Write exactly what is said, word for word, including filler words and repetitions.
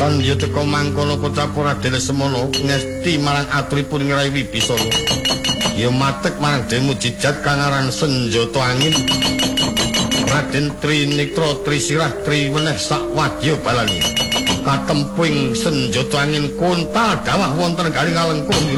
Pandya teka mangkono kocap Raden Semana ngesti marang aturipun Nyai Wibisana. Ya matek marang demo jejat kang aran Senjata Angin. Raden Trinitra Trisirah Triweneh sak wadya balani. Katempuing Senjata Angin kontal dawah wonten garing alengkung